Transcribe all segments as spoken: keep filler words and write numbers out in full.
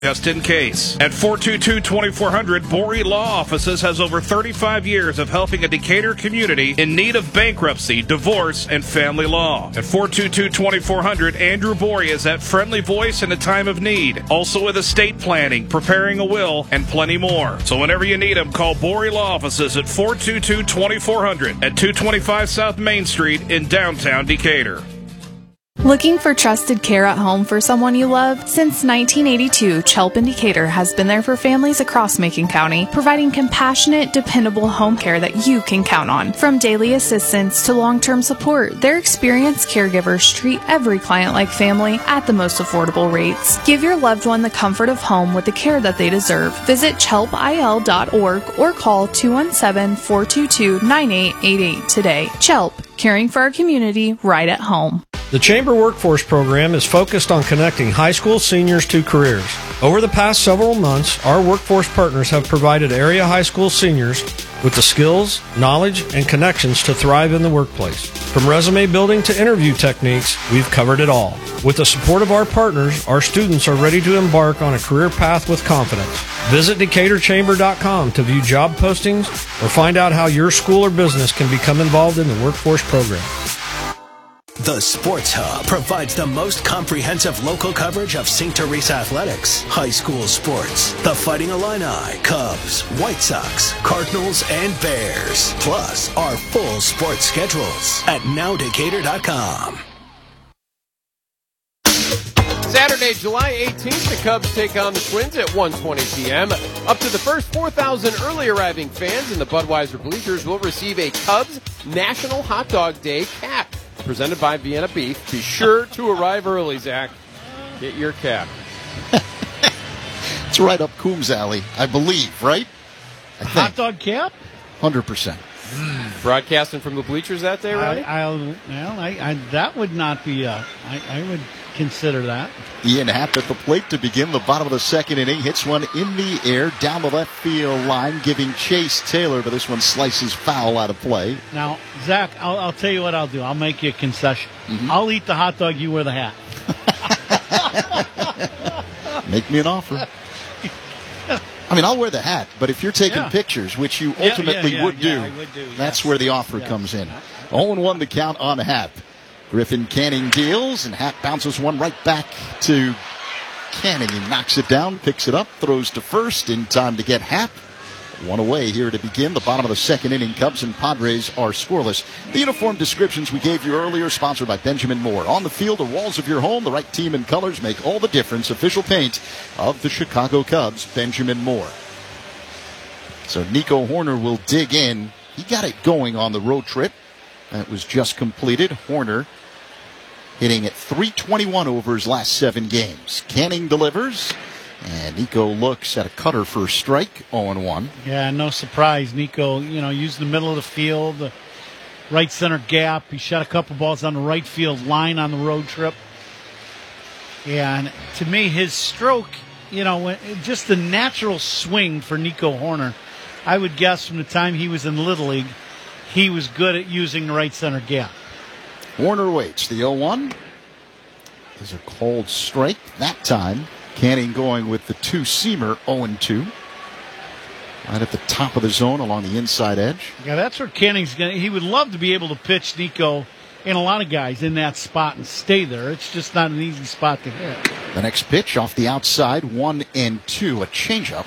Just in case. At four two two, two four zero zero, Borey Law Offices has over thirty-five years of helping a Decatur community in need of bankruptcy, divorce, and family law. At four two two, two four zero zero, Andrew Borey is that friendly voice in a time of need. Also with estate planning, preparing a will, and plenty more. So whenever you need him, call Borey Law Offices at four two two, two four zero zero at two twenty-five South Main Street in downtown Decatur. Looking for trusted care at home for someone you love? Since nineteen eighty-two, Chelp in Decatur has been there for families across Macon County, providing compassionate, dependable home care that you can count on. From daily assistance to long-term support, their experienced caregivers treat every client like family at the most affordable rates. Give your loved one the comfort of home with the care that they deserve. Visit chelp I L dot org or call two one seven, four two two, nine eight eight eight today. Chelp, caring for our community right at home. The Chamber Workforce Program is focused on connecting high school seniors to careers. Over the past several months, our workforce partners have provided area high school seniors with the skills, knowledge, and connections to thrive in the workplace. From resume building to interview techniques, we've covered it all. With the support of our partners, our students are ready to embark on a career path with confidence. Visit Decatur Chamber dot com to view job postings or find out how your school or business can become involved in the workforce program. The Sports Hub provides the most comprehensive local coverage of Saint Teresa athletics, high school sports, the Fighting Illini, Cubs, White Sox, Cardinals, and Bears. Plus, our full sports schedules at now decatur dot com. Saturday, July eighteenth, the Cubs take on the Twins at one twenty p.m. Up to the first four thousand early arriving fans in the Budweiser bleachers will receive a Cubs National Hot Dog Day cap. Presented by Vienna Beef. Be sure to arrive early, Zach. Get your cap. It's right up Coombs Alley, I believe, right? I Hot think. Dog cap? one hundred percent. Broadcasting from the bleachers that day, right? I, I'll, well, I, I, that would not be, uh, I, I would consider that. Ian Happ at the plate to begin the bottom of the second inning. Hits one in the air down the left field line, giving chase Taylor, but this one slices foul out of play. Now, Zach, I'll, I'll tell you what I'll do. I'll make you a concession. Mm-hmm. I'll eat the hot dog, you wear the hat. Make me an offer. I mean, I'll wear the hat, but if you're taking yeah. pictures, which you yeah, ultimately yeah, yeah, would, yeah, do, would do, that's yes. where the offer yes. comes in. oh and one the count on Happ. Griffin Canning deals, and Happ bounces one right back to Canning. He knocks it down, picks it up, throws to first in time to get Happ. One away here to begin the bottom of the second inning. Cubs and Padres are scoreless. The uniform descriptions we gave you earlier, sponsored by Benjamin Moore. On the field, the walls of your home, the right team and colors make all the difference. Official paint of the Chicago Cubs, Benjamin Moore. So Nico Horner will dig in. He got it going on the road trip. That was just completed. Horner hitting at three twenty-one over his last seven games. Canning delivers. And Nico looks at a cutter for a strike, oh and one. Yeah, no surprise. Nico, you know, used the middle of the field, the right center gap. He shot a couple balls on the right field line on the road trip. Yeah, and to me, his stroke, you know, just the natural swing for Nico Horner, I would guess from the time he was in Little League, he was good at using the right center gap. Horner waits. The oh one is a cold strike that time. Canning going with the two-seamer, oh and two. Right at the top of the zone along the inside edge. Yeah, that's where Canning's going to... He would love to be able to pitch Nico and a lot of guys in that spot and stay there. It's just not an easy spot to hit. The next pitch off the outside, one and two, a changeup.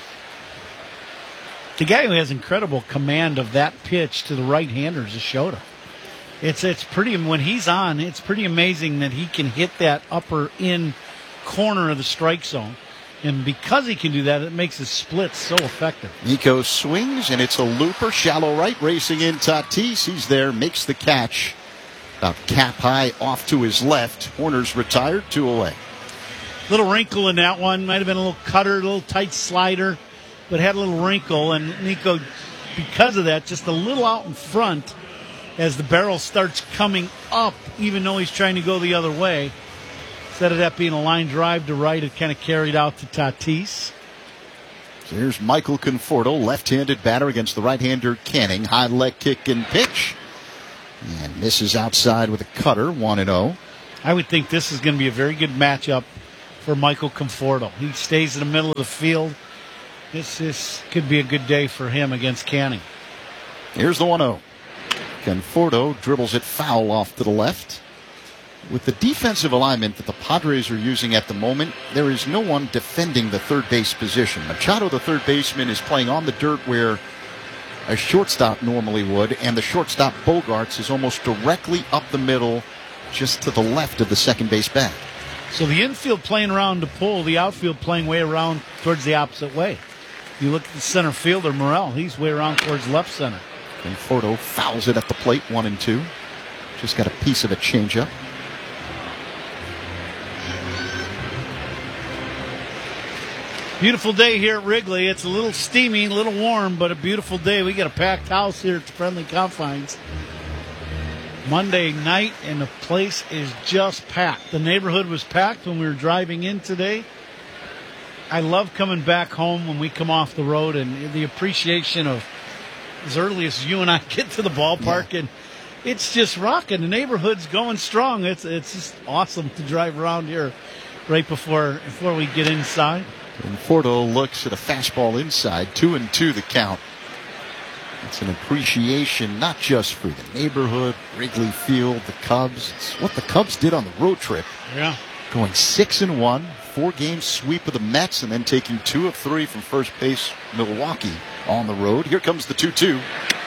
The guy who has incredible command of that pitch to the right-hander is Shota. It's, it's pretty... When he's on, it's pretty amazing that he can hit that upper in corner of the strike zone, and because he can do that, it makes his splits so effective. Nico swings, and it's a looper, shallow right, racing in Tatis. He's there, makes the catch, about cap high off to his left. Horner's retired, two away. Little wrinkle in that one, might have been a little cutter, a little tight slider, but had a little wrinkle, and Nico, because of that, just a little out in front as the barrel starts coming up, even though he's trying to go the other way. Instead of that being a line drive to right, it kind of carried out to Tatis. So here's Michael Conforto, left-handed batter against the right-hander Canning. High leg kick and pitch. And misses outside with a cutter, one and oh. I would think this is going to be a very good matchup for Michael Conforto. He stays in the middle of the field. This, this could be a good day for him against Canning. Here's the one oh. Conforto dribbles it foul off to the left. With the defensive alignment that the Padres are using at the moment, there is no one defending the third base position. Machado, the third baseman, is playing on the dirt where a shortstop normally would, and the shortstop Bogaerts is almost directly up the middle, just to the left of the second base bag. So the infield playing around to pull, the outfield playing way around towards the opposite way. You look at the center fielder, Morel, he's way around towards left center. Conforto fouls it at the plate, one and two. Just got a piece of a changeup. Beautiful day here at Wrigley. It's a little steamy, a little warm, but a beautiful day. We got a packed house here at the Friendly Confines. Monday night, and the place is just packed. The neighborhood was packed when we were driving in today. I love coming back home when we come off the road, and the appreciation of as early as you and I get to the ballpark, yeah. And it's just rocking. The neighborhood's going strong. It's it's just awesome to drive around here right before before we get inside. Conforto looks at a fastball inside, two and two the count. It's an appreciation not just for the neighborhood, Wrigley Field, the Cubs. It's what the Cubs did on the road trip. Yeah. Going six and one, four game sweep of the Mets, and then taking two of three from first base Milwaukee on the road. Here comes the two two.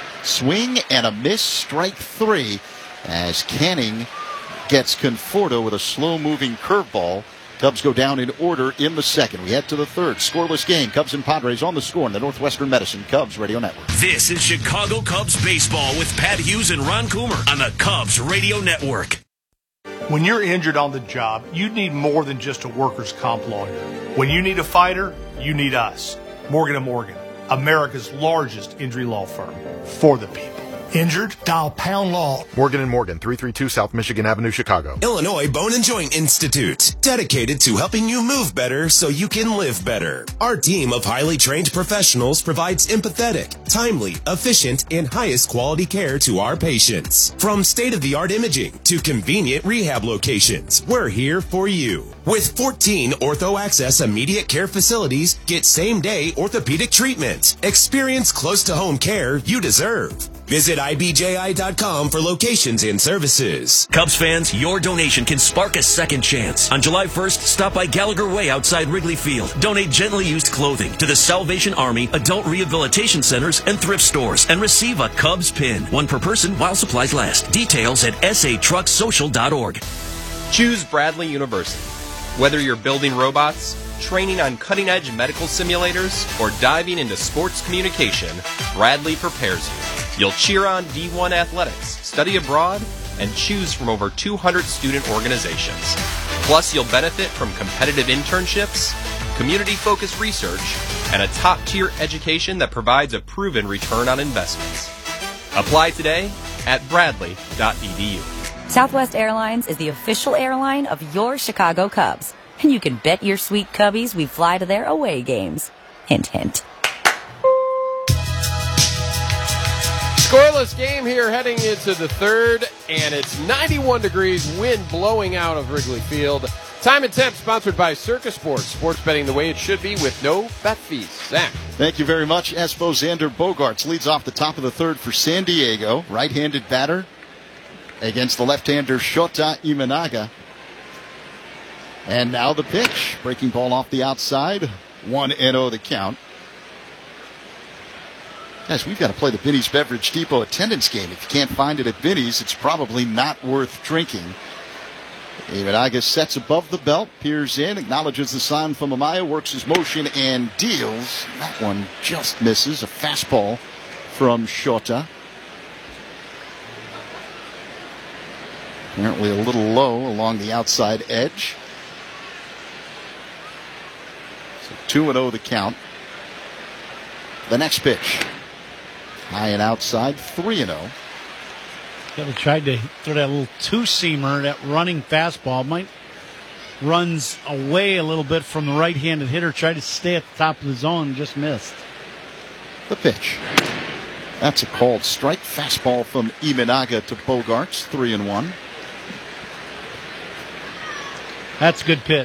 Swing and a miss, strike three, as Canning gets Conforto with a slow-moving curveball. Cubs go down in order in the second. We head to the third. Scoreless game. Cubs and Padres on the score in the Northwestern Medicine Cubs Radio Network. This is Chicago Cubs baseball with Pat Hughes and Ron Coomer on the Cubs Radio Network. When you're injured on the job, you need more than just a workers' comp lawyer. When you need a fighter, you need us. Morgan and Morgan, America's largest injury law firm, for the people. Injured? Dial Pound Law. Morgan and Morgan, three thirty-two South Michigan Avenue, Chicago. Illinois Bone and Joint Institute, dedicated to helping you move better so you can live better. Our team of highly trained professionals provides empathetic, timely, efficient, and highest quality care to our patients. From state-of-the-art imaging to convenient rehab locations, we're here for you. With fourteen Ortho Access immediate care facilities, get same-day orthopedic treatment. Experience close-to-home care you deserve. Visit I B J I dot com for locations and services. Cubs fans, your donation can spark a second chance. On July first, stop by Gallagher Way outside Wrigley Field. Donate gently used clothing to the Salvation Army, adult rehabilitation centers, and thrift stores, and receive a Cubs pin. One per person while supplies last. Details at s a truck social dot org. Choose Bradley University. Whether you're building robots, training on cutting-edge medical simulators, or diving into sports communication, Bradley prepares you. You'll cheer on D one athletics, study abroad, and choose from over two hundred student organizations. Plus, you'll benefit from competitive internships, community-focused research, and a top-tier education that provides a proven return on investments. Apply today at bradley dot e d u. Southwest Airlines is the official airline of your Chicago Cubs. And you can bet your sweet Cubbies we fly to their away games. Hint, hint. Scoreless game here heading into the third, and it's ninety-one degrees, wind blowing out of Wrigley Field. Time and Temp sponsored by Circus Sports. Sports betting the way it should be with no bet fees. Zach. Thank you very much. Espo Xander Bogaerts leads off the top of the third for San Diego. Right-handed batter against the left-hander Shota Imanaga. And now the pitch. Breaking ball off the outside. one and oh the count. Guys, we've got to play the Binny's Beverage Depot attendance game. If you can't find it at Binny's, it's probably not worth drinking. Imanaga sets above the belt, peers in, acknowledges the sign from Amaya, works his motion and deals. That one just misses. A fastball from Shota. Apparently a little low along the outside edge. So two and oh the count. The next pitch. High and outside, three and oh. Kevin tried to throw that little two-seamer, that running fastball. Might runs away a little bit from the right-handed hitter. Tried to stay at the top of the zone, just missed. The pitch. That's a called strike. Fastball from Imanaga to Bogaerts, three and one. That's a good pitch.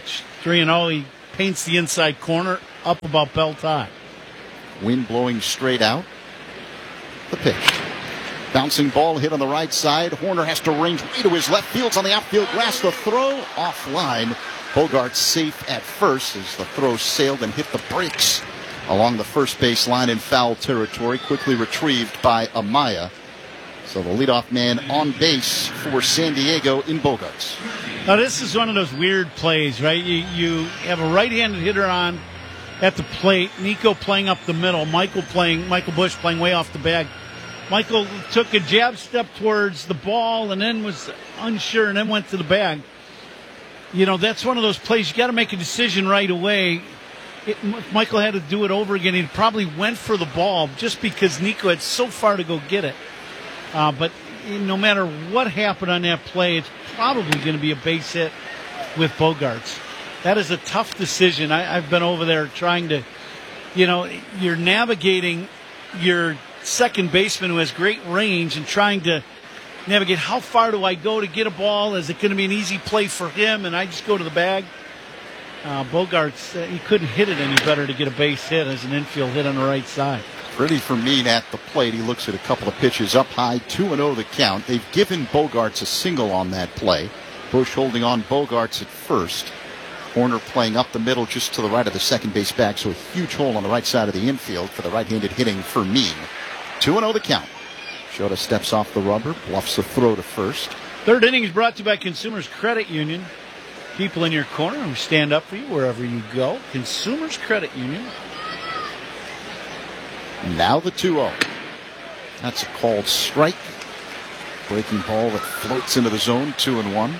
three and oh. He paints the inside corner up about belt high. Wind blowing straight out. The pitch. Bouncing ball hit on the right side. Horner has to range way to his left. Fields on the outfield grass. The throw offline. Bogaerts safe at first as the throw sailed and hit the brakes along the first base line in foul territory. Quickly retrieved by Amaya. So the leadoff man on base for San Diego in Bogaerts. Now this is one of those weird plays, right? You, you have a right-handed hitter on at the plate. Nico playing up the middle. Michael playing. Michael Busch playing way off the bag. Michael took a jab step towards the ball and then was unsure and then went to the bag. You know, that's one of those plays you got to make a decision right away. It, if Michael had to do it over again, he probably went for the ball just because Nico had so far to go get it. Uh, but no matter what happened on that play, it's probably going to be a base hit with Bogaerts. That is a tough decision. I, I've been over there trying to, you know, you're navigating your second baseman who has great range and trying to navigate how far do I go to get a ball? Is it going to be an easy play for him? And I just go to the bag. Uh, Bogaerts, uh, he couldn't hit it any better to get a base hit as an infield hit on the right side. Freddie Fermin at the plate. He looks at a couple of pitches up high, two and oh the count. They've given Bogaerts a single on that play. Busch holding on Bogaerts at first. Horner playing up the middle just to the right of the second base bag, so a huge hole on the right side of the infield for the right-handed hitting Fermin. two and oh the count. Shota steps off the rubber, bluffs the throw to first. Third inning is brought to you by Consumers Credit Union. People in your corner who stand up for you wherever you go. Consumers Credit Union. Now the two oh. That's a called strike. Breaking ball that floats into the zone, two and one.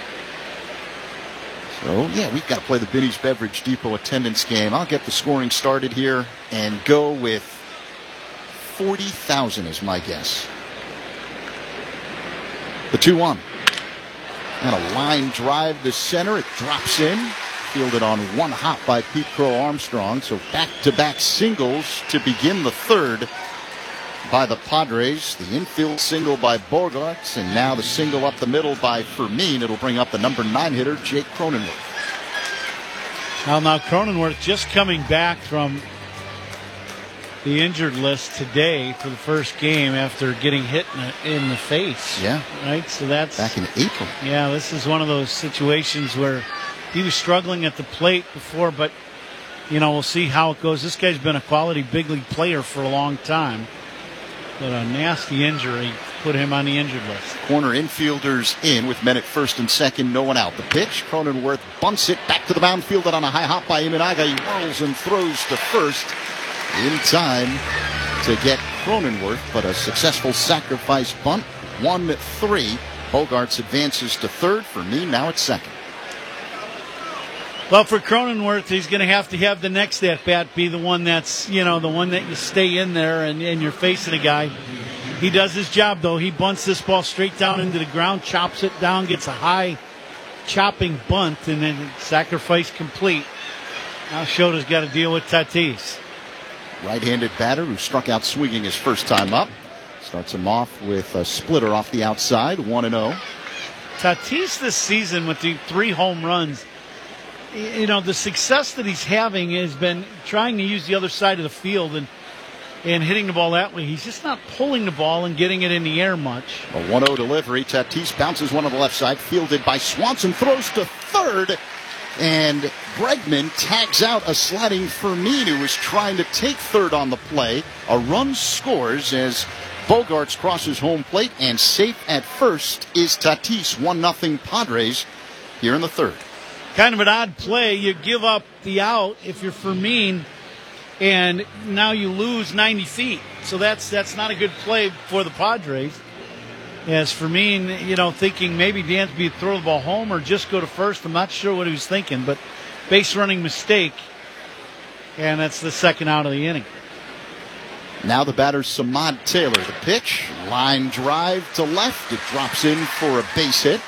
So, yeah, we've got to play the Binny's Beverage Depot attendance game. I'll get the scoring started here and go with forty thousand is my guess. The two one. And a line drive to center. It drops in. Fielded on one hop by Pete Crow Armstrong. So back-to-back singles to begin the third by the Padres. The infield single by Bogaerts. And now the single up the middle by Fermin. It'll bring up the number nine hitter, Jake Cronenworth. Well, now Cronenworth just coming back from the injured list today for the first game after getting hit in the, in the face. Yeah. Right? So that's back in April. Yeah, this is one of those situations where he was struggling at the plate before, but, you know, we'll see how it goes. This guy's been a quality big league player for a long time. But a nasty injury put him on the injured list. Corner infielders in with men at first and second, no one out. The pitch, Cronenworth bunts it back to the mound, fielded on a high hop by Imanaga. He whirls and throws to first in time to get Cronenworth, but a successful sacrifice bunt. one three. Bogaerts advances to third. For me, now at second. Well, for Cronenworth, he's going to have to have the next at-bat be the one that's, you know, the one that you stay in there and, and you're facing a guy. He does his job, though. He bunts this ball straight down into the ground, chops it down, gets a high chopping bunt, and then sacrifice complete. Now Shota's got to deal with Tatis. Right-handed batter who struck out swinging his first time up. Starts him off with a splitter off the outside, one and oh. Tatis this season with the three home runs, you know, the success that he's having has been trying to use the other side of the field and and hitting the ball that way. He's just not pulling the ball and getting it in the air much. A one oh delivery. Tatis bounces one on the left side, fielded by Swanson, throws to third, and Bregman tags out a sliding Fermin who is trying to take third on the play. A run scores as Bogaerts crosses home plate, and safe at first is Tatis. one nothing Padres here in the third. Kind of an odd play. You give up the out if you're Fermin, and now you lose ninety feet. So that's that's not a good play for the Padres. As Fermin, you know, thinking maybe Dansby would throw the ball home or just go to first. I'm not sure what he was thinking, but base running mistake, and that's the second out of the inning. Now the batter, Samad Taylor. The pitch, line drive to left. It drops in for a base hit.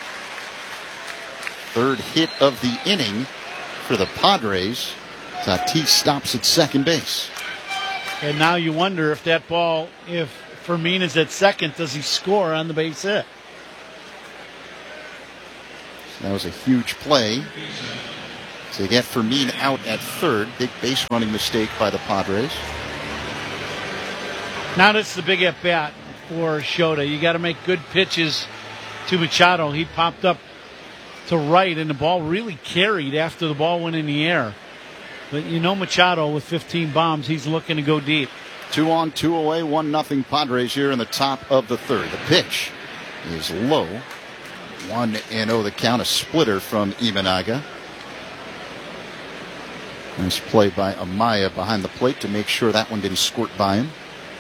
Third hit of the inning for the Padres. Tatis stops at second base. And now you wonder if that ball, if Fermin is at second, does he score on the base hit? That was a huge play to get Fermin out at third. Big base running mistake by the Padres. Now that's the big at-bat for Shota. You got to make good pitches to Machado. He popped up to right, and the ball really carried after the ball went in the air. But you know Machado with fifteen bombs, he's looking to go deep. Two on, two away, one nothing Padres here in the top of the third. The pitch is low. One and oh the count, a splitter from Imanaga. Nice play by Amaya behind the plate to make sure that one didn't squirt by him.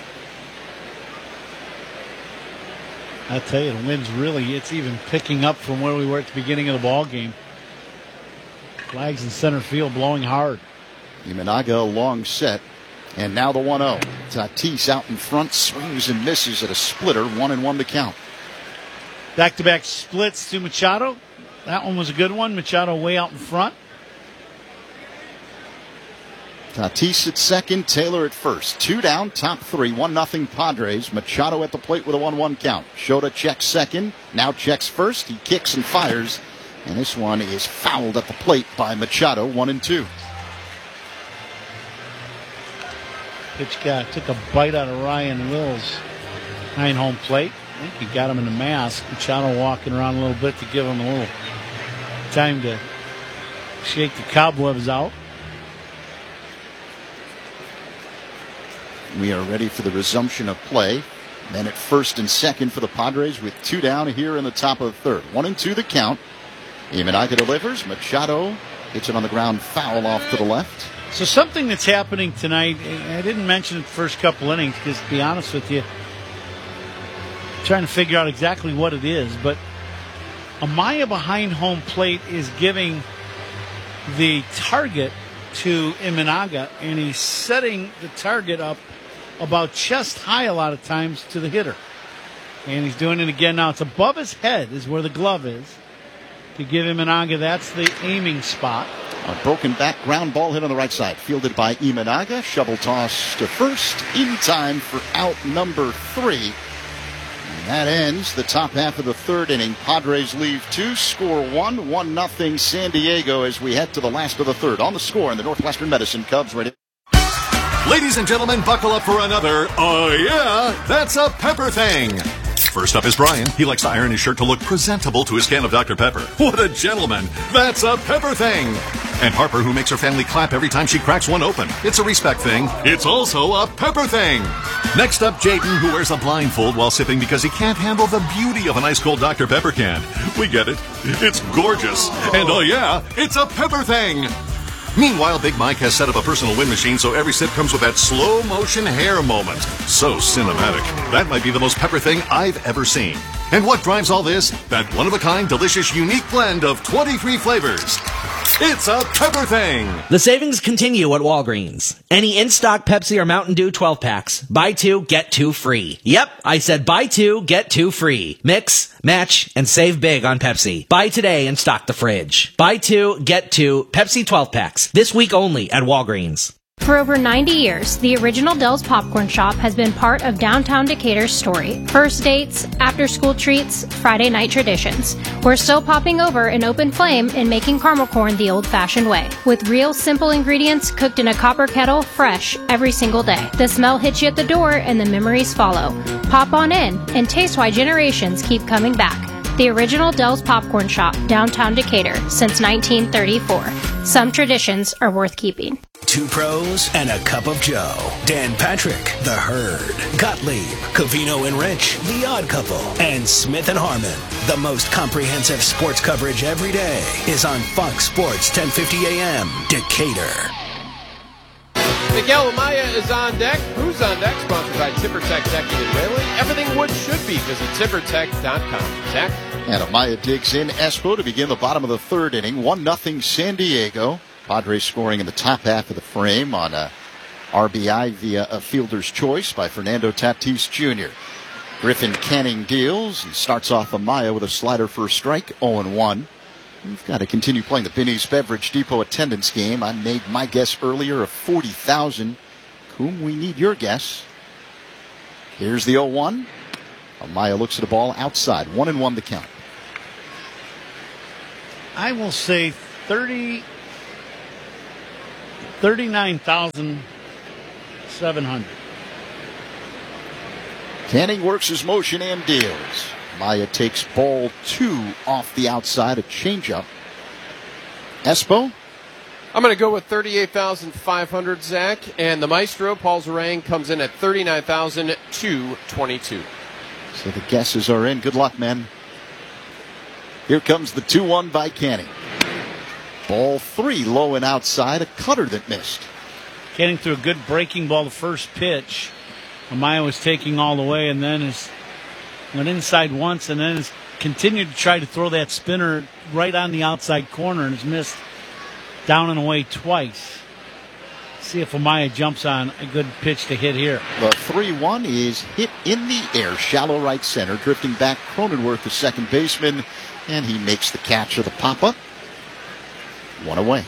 I tell you, the wind's really, it's even picking up from where we were at the beginning of the ball game. Flags in center field blowing hard. Imanaga a long set. And now the one oh. Tatis out in front, swings and misses at a splitter, one and one to count. Back-to-back splits to Machado. That one was a good one. Machado way out in front. Tatis at second, Taylor at first. Two down, top three, one nothing Padres. Machado at the plate with a one one count. Shota checks second, now checks first. He kicks and fires. And this one is fouled at the plate by Machado, one and two. Pitch guy took a bite out of Ryan Wills behind home plate. I think he got him in the mask. Machado walking around a little bit to give him a little time to shake the cobwebs out. We are ready for the resumption of play. Then at first and second for the Padres with two down here in the top of the third. One and two the count. Imanaga delivers. Machado hits it on the ground, foul off to the left. So something that's happening tonight, I didn't mention it the first couple innings because, to be honest with you, I'm trying to figure out exactly what it is, but Amaya behind home plate is giving the target to Imanaga, and he's setting the target up about chest high a lot of times to the hitter. And he's doing it again now. It's above his head is where the glove is. To give Imanaga, that's the aiming spot. A broken back ground ball hit on the right side. Fielded by Imanaga. Shovel toss to first in time for out number three. And that ends the top half of the third inning. Padres leave two, score one, one nothing San Diego as we head to the last of the third. On the score in the Northwestern Medicine Cubs ready. Ladies and gentlemen, buckle up for another, oh yeah, that's a Pepper thing. First up is Brian. He likes to iron his shirt to look presentable to his can of Doctor Pepper. What a gentleman. That's a Pepper thing. And Harper, who makes her family clap every time she cracks one open. It's a respect thing. It's also a Pepper thing. Next up, Jaden, who wears a blindfold while sipping because he can't handle the beauty of an ice cold Doctor Pepper can. We get it. It's gorgeous. And oh yeah, it's a Pepper thing. Meanwhile, Big Mike has set up a personal wind machine so every sip comes with that slow motion hair moment. So cinematic. That might be the most Pepper thing I've ever seen. And what drives all this? That one-of-a-kind, delicious, unique blend of twenty-three flavors. It's a Pepper thing. The savings continue at Walgreens. Any in-stock Pepsi or Mountain Dew twelve packs. Buy two, get two free. Yep, I said buy two, get two free. Mix, match, and save big on Pepsi. Buy today and stock the fridge. Buy two, get two Pepsi twelve packs. This week only at Walgreens. For over ninety years, the original Dell's Popcorn Shop has been part of downtown Decatur's story. First dates, after-school treats, Friday night traditions. We're still popping over an open flame and making caramel corn the old-fashioned way. With real simple ingredients cooked in a copper kettle, fresh every single day. The smell hits you at the door and the memories follow. Pop on in and taste why generations keep coming back. The original Dell's Popcorn Shop, downtown Decatur, since nineteen thirty-four. Some traditions are worth keeping. Two pros and a cup of Joe. Dan Patrick, The Herd. Gottlieb, Covino and Rich, The Odd Couple. And Smith and Harmon. The most comprehensive sports coverage every day is on Fox Sports ten fifty A M, Decatur. Miguel Amaya is on deck. Who's on deck? Sponsored by TimberTech Decking and Railing. Everything wood should be. Visit timber tech dot com. Zach? And Amaya digs in Espo to begin the bottom of the third inning. one nothing San Diego. Padres scoring in the top half of the frame on a R B I via a fielder's choice by Fernando Tatis Junior Griffin Canning deals and starts off Amaya with a slider for a strike, oh and one. We've got to continue playing the Binny's Beverage Depot attendance game. I made my guess earlier of forty thousand. Whom we need your guess. Here's the oh one. Amaya looks at the ball outside. One and one the count. I will say thirty thirty-nine thousand seven hundred. Canning works his motion and deals. Maya takes ball two off the outside, a changeup. Espo? I'm going to go with thirty-eight thousand five hundred, Zach. And the maestro, Paul Zarang, comes in at thirty-nine thousand two hundred twenty-two. So the guesses are in. Good luck, men. Here comes the two one by Canning. Ball three, low and outside, a cutter that missed. Canning threw a good breaking ball the first pitch. Amaya was taking all the way, and then is, went inside once, and then has continued to try to throw that spinner right on the outside corner, and has missed down and away twice. See if Amaya jumps on a good pitch to hit here. The three one is hit in the air, shallow right center, drifting back Cronenworth, the second baseman, and he makes the catch of the pop-up. One away.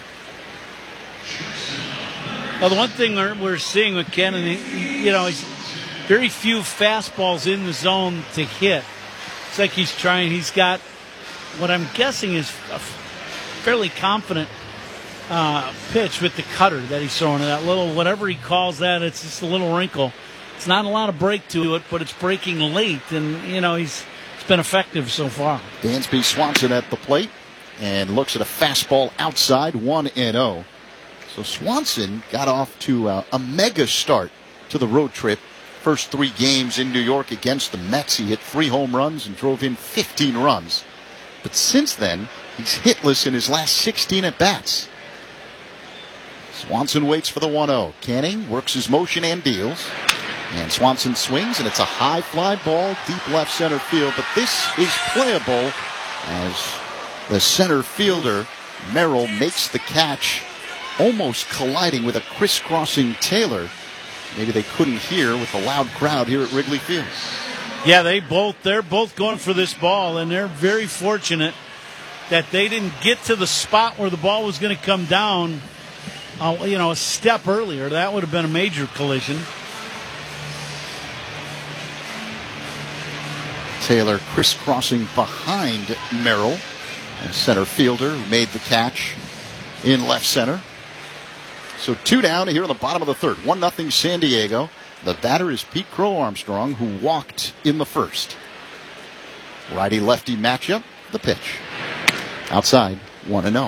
Well, the one thing we're, we're seeing with Canning, you know, he's very few fastballs in the zone to hit. It's like he's trying, he's got what I'm guessing is a fairly confident uh, pitch with the cutter that he's throwing. That little, whatever he calls that, it's just a little wrinkle. It's not a lot of break to it, but it's breaking late, and, you know, he's it's been effective so far. Dansby Swanson at the plate and looks at a fastball outside, one and oh. So Swanson got off to a, a mega start to the road trip. First three games in New York against the Mets, he hit three home runs and drove in fifteen runs. But since then, he's hitless in his last sixteen at-bats. Swanson waits for the one oh. Canning works his motion and deals. And Swanson swings, and it's a high fly ball, deep left center field. But this is playable as the center fielder, Merrill, makes the catch, almost colliding with a crisscrossing Taylor. Maybe they couldn't hear with the loud crowd here at Wrigley Field. Yeah, they both, they're both going for this ball, and they're very fortunate that they didn't get to the spot where the ball was going to come down, uh, you know, a step earlier. That would have been a major collision. Taylor crisscrossing behind Merrill, a center fielder who made the catch in left center. So two down here in the bottom of the third. one nothing San Diego. The batter is Pete Crow Armstrong, who walked in the first. Righty-lefty matchup, the pitch. Outside, one and oh.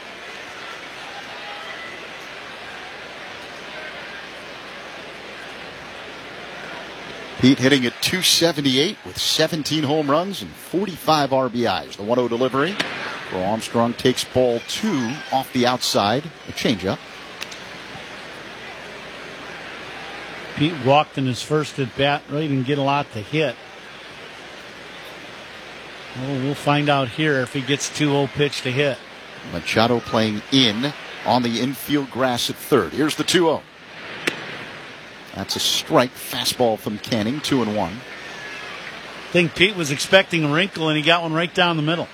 Pete hitting at two seventy-eight with seventeen home runs and forty-five R B Is. The one oh delivery. Crow Armstrong takes ball two off the outside. A changeup. Pete walked in his first at bat. Really didn't get a lot to hit. Well, we'll find out here if he gets two oh pitch to hit. Machado playing in on the infield grass at third. Here's the two oh. That's a strike. Fastball from Canning, two and one. I think Pete was expecting a wrinkle, and he got one right down the middle.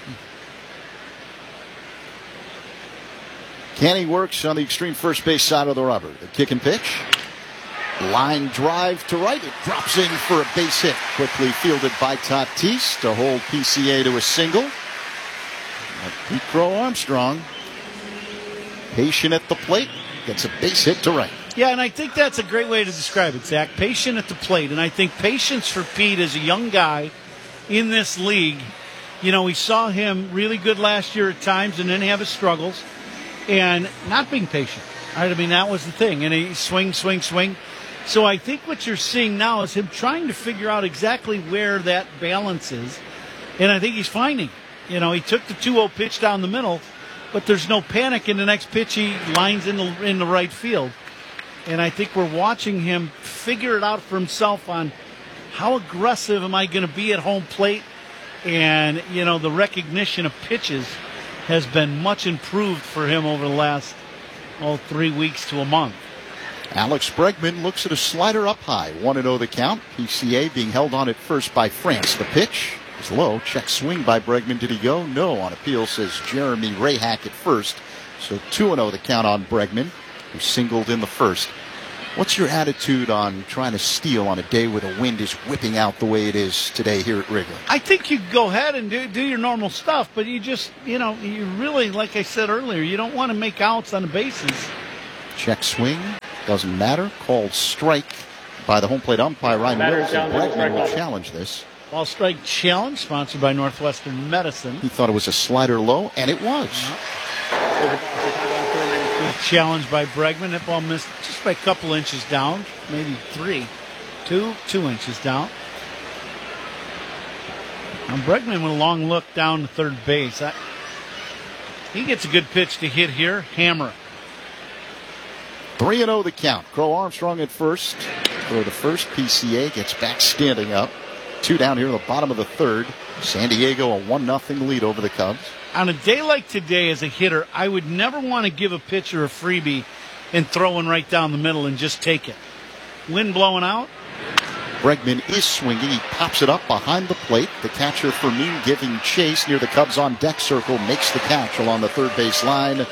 Canning works on the extreme first base side of the rubber. The kick and pitch. Line drive to right. It drops in for a base hit. Quickly fielded by Tatis to hold P C A to a single. Pete Crow Armstrong, patient at the plate, gets a base hit to right. Yeah, and I think that's a great way to describe it, Zach. Patient at the plate. And I think patience for Pete as a young guy in this league. You know, we saw him really good last year at times and then have his struggles. And not being patient. Right? I mean, that was the thing. And he swing, swing, swing. So I think what you're seeing now is him trying to figure out exactly where that balance is. And I think he's finding. You know, he took the two oh pitch down the middle, but there's no panic in the next pitch. He lines in the, in the right field. And I think we're watching him figure it out for himself on how aggressive am I going to be at home plate. And, you know, the recognition of pitches has been much improved for him over the last, oh, three weeks to a month. Alex Bregman looks at a slider up high. one and oh the count. P C A being held on at first by France. The pitch is low. Check swing by Bregman. Did he go? No. On appeal, says Jeremy Rayhack at first. So two and oh the count on Bregman, who singled in the first. What's your attitude on trying to steal on a day where the wind is whipping out the way it is today here at Wrigley? I think you go ahead and do, do your normal stuff, but you just, you know, you really, like I said earlier, you don't want to make outs on the bases Check swing. Doesn't matter. Called strike by the home plate umpire, Ryan Wills. And Bregman will challenge this. Ball strike challenge, sponsored by Northwestern Medicine. He thought it was a slider low, and it was. Challenged by Bregman. That ball missed just by a couple inches down, maybe three. Two, two inches down. Now Bregman with a long look down to third base. I, he gets a good pitch to hit here. Hammer. three and oh the count. Crow Armstrong at first. For the first, P C A gets back standing up. Two down here in the bottom of the third. San Diego a one nothing lead over the Cubs. On a day like today as a hitter, I would never want to give a pitcher a freebie and throw one right down the middle and just take it. Wind blowing out. Bregman is swinging. He pops it up behind the plate. The catcher Fermin giving chase near the Cubs on deck circle. Makes the catch along the third base line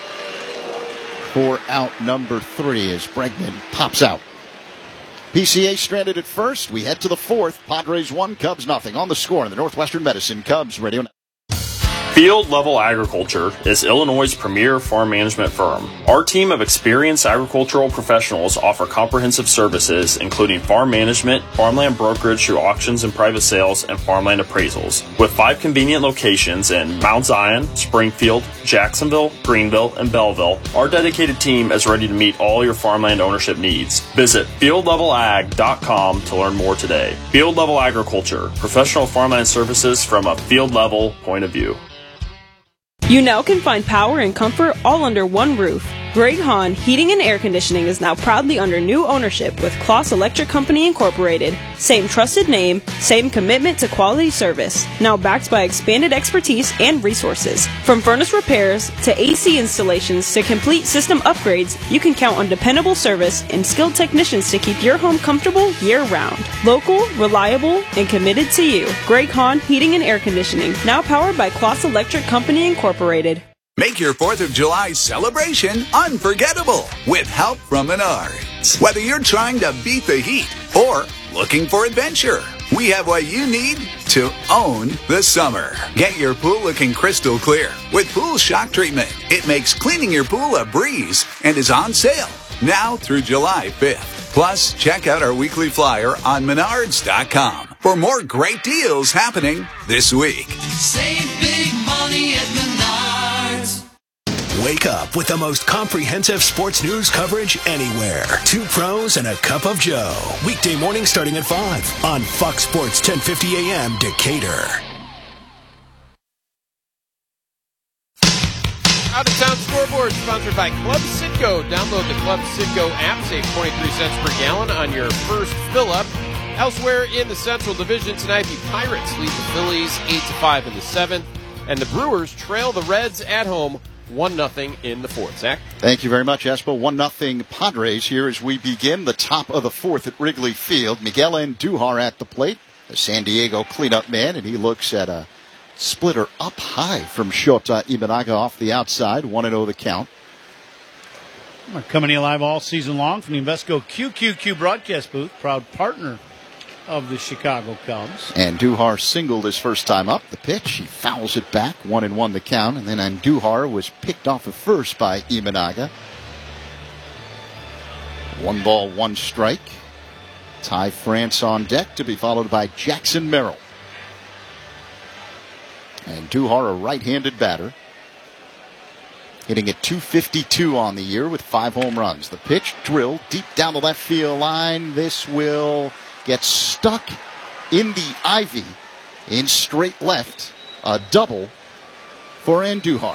for out number three as Bregman pops out. P C A stranded at first. We head to the fourth. Padres one, Cubs nothing. On the score in the Northwestern Medicine Cubs Radio. Field Level Agriculture is Illinois' premier farm management firm. Our team of experienced agricultural professionals offer comprehensive services including farm management, farmland brokerage through auctions and private sales, and farmland appraisals. With five convenient locations in Mount Zion, Springfield, Jacksonville, Greenville, and Belleville, our dedicated team is ready to meet all your farmland ownership needs. Visit field level ag dot com to learn more today. Field Level Agriculture, professional farmland services from a field level point of view. You now can find power and comfort all under one roof. Greg Hahn Heating and Air Conditioning is now proudly under new ownership with Kloss Electric Company Incorporated. Same trusted name, same commitment to quality service. Now backed by expanded expertise and resources. From furnace repairs to A C installations to complete system upgrades, you can count on dependable service and skilled technicians to keep your home comfortable year-round. Local, reliable, and committed to you. Greg Hahn Heating and Air Conditioning, now powered by Kloss Electric Company Incorporated. Make your fourth of July celebration unforgettable with help from Menards. Whether you're trying to beat the heat or looking for adventure, we have what you need to own the summer. Get your pool looking crystal clear with Pool Shock Treatment. It makes cleaning your pool a breeze and is on sale now through July fifth. Plus, check out our weekly flyer on menards dot com for more great deals happening this week. Save big money at Menards. Wake up with the most comprehensive sports news coverage anywhere. Two pros and a cup of Joe. Weekday morning starting at five on Fox Sports ten fifty A M Decatur. Out of town scoreboard sponsored by Club Citgo. Download the Club Citgo app. Save twenty-three cents per gallon on your first fill up. Elsewhere in the Central Division tonight, the Pirates lead the Phillies eight to five in the seventh, and the Brewers trail the Reds at home one nothing in the fourth. Zach? Thank you very much, Espo. one nothing Padres here as we begin the top of the fourth at Wrigley Field. Miguel Andujar at the plate, the San Diego cleanup man, and he looks at a splitter up high from Shota Imanaga off the outside. one and oh the count. We're coming to you live all season long from the Invesco Q Q Q broadcast booth, proud partner of the Chicago Cubs. Andujar singled his first time up. The pitch, he fouls it back, one and one the count, and then Andujar was picked off at first by Imanaga. One ball, one strike. Ty France on deck to be followed by Jackson Merrill. Andujar, a right-handed batter, hitting at two fifty-two on the year with five home runs. The pitch drilled deep down the left field line. This will get stuck in the ivy in straight left. A double for Andujar.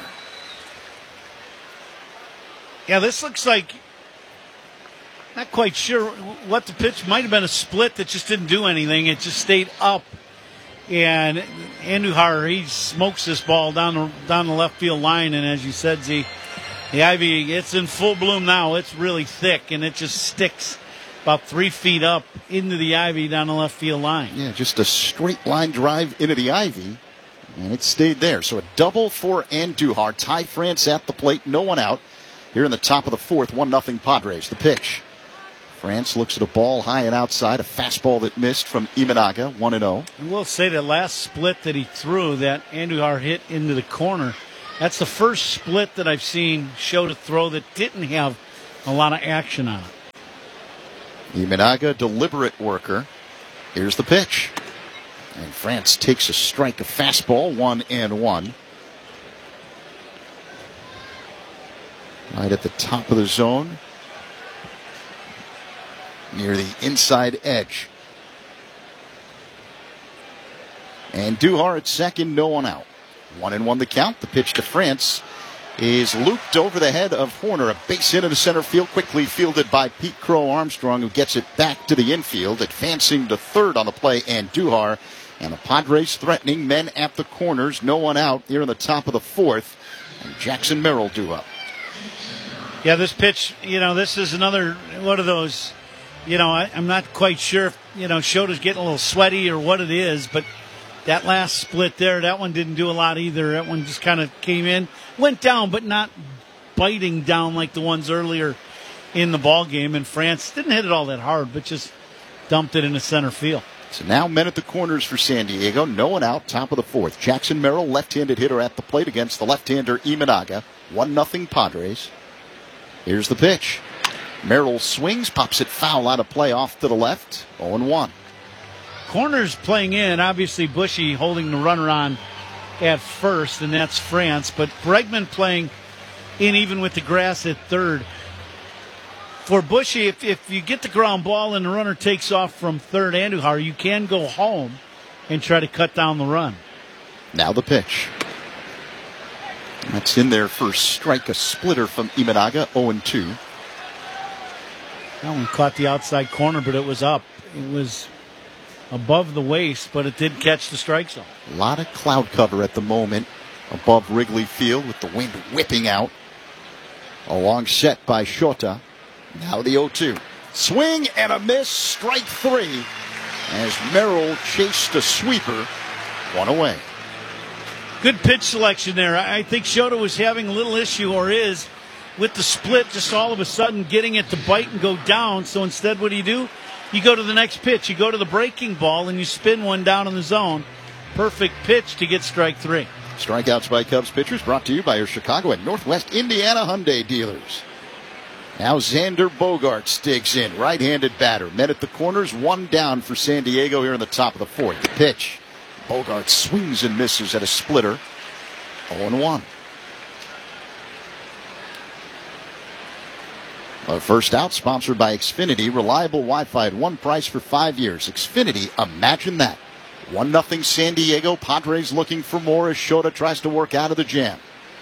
Yeah, this looks like, not quite sure what the pitch might have been, a split that just didn't do anything. It just stayed up. And Andujar, he smokes this ball down the, down the left field line. And as you said, Z, the ivy, it's in full bloom now. It's really thick, and it just sticks about three feet up into the ivy down the left field line. Yeah, just a straight line drive into the ivy, and it stayed there. So a double for Andujar. Ty France at the plate, no one out. Here in the top of the fourth, one nothing Padres. The pitch. France looks at a ball high and outside, a fastball that missed from Imanaga, one and oh. And we'll say the last split that he threw, that Andujar hit into the corner, that's the first split that I've seen showed a throw that didn't have a lot of action on it. Imanaga, deliberate worker. Here's the pitch. And France takes a strike, a fastball, one and one. Right at the top of the zone. Near the inside edge. And Duhar at second, no one out. One and one the count. The pitch to France is looped over the head of Horner. A base hit into center field, quickly fielded by Pete Crow Armstrong, who gets it back to the infield, advancing to third on the play, and Duhar. And the Padres threatening, men at the corners, no one out here in the top of the fourth. And Jackson Merrill due up. Yeah, this pitch, you know, this is another one of those, you know, I, I'm not quite sure if, you know, Shota's getting a little sweaty or what it is, but that last split there, that one didn't do a lot either. That one just kind of came in, went down, but not biting down like the ones earlier in the ball game. And France didn't hit it all that hard, but just dumped it into center field. So now men at the corners for San Diego. No one out, top of the fourth. Jackson Merrill, left-handed hitter at the plate against the left-hander Imanaga. one nothing Padres. Here's the pitch. Merrill swings, pops it foul out of play off to the left. oh and one. Corners playing in, obviously Bushy holding the runner on at first, and that's France. But Bregman playing in even with the grass at third. For Bushy, if, if you get the ground ball and the runner takes off from third Andujar, you can go home and try to cut down the run. Now the pitch. That's in there for strike, a splitter from Imanaga, oh and two. That one caught the outside corner, but it was up. It was above the waist, but it did catch the strike zone. A lot of cloud cover at the moment above Wrigley Field with the wind whipping out. A long set by Shota. Now the oh two. Swing and a miss, strike three. As Merrill chased a sweeper, one away. Good pitch selection there. I think Shota was having a little issue, or is, with the split, just all of a sudden getting it to bite and go down. So instead, what do you do? You go to the next pitch. You go to the breaking ball, and you spin one down in the zone. Perfect pitch to get strike three. Strikeouts by Cubs pitchers brought to you by your Chicago and Northwest Indiana Hyundai dealers. Now Xander Bogaerts digs in, right-handed batter. Men at the corners, one down for San Diego here in the top of the fourth. The pitch. Bogaerts swings and misses at a splitter. oh and one. A first out, sponsored by Xfinity. Reliable Wi-Fi at one price for five years. Xfinity, imagine that. one nothing San Diego. Padres looking for more as Shota tries to work out of the jam.